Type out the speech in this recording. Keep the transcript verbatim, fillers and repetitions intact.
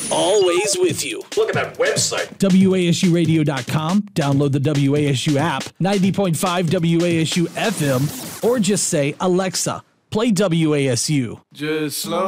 always with you. Look at that website. W A S U radio dot com. Download the W A S U app, ninety point five W A S U F M, or just say, Alexa, play W A S U. Just slow